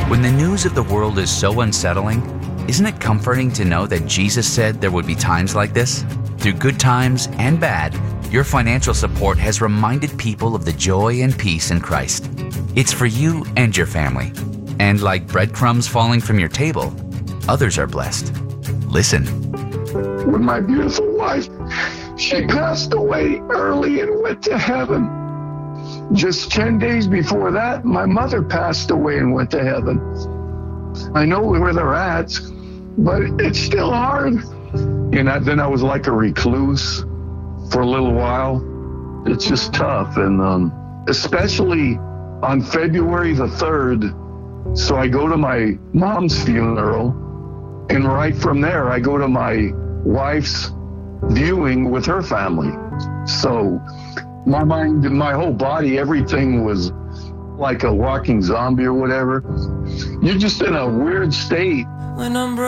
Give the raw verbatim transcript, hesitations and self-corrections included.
When the news of the world is so unsettling, isn't it comforting to know that Jesus said there would be times like this? Through good times and bad, your financial support has reminded people of the joy and peace in Christ. It's for you and your family. And like breadcrumbs falling from your table, others are blessed. Listen. When my beautiful wife, she passed away early and went to heaven. Just ten days before that, my mother passed away and went to heaven. I know where they're at, but it's still hard. And I, then I was like a recluse for a little while. It's just tough. And um, especially on February the third, so I go to my mom's funeral, and right from there, I go to my wife's viewing with her family. So my mind, my whole body, everything was like a walking zombie or whatever. You're just in a weird state. When I'm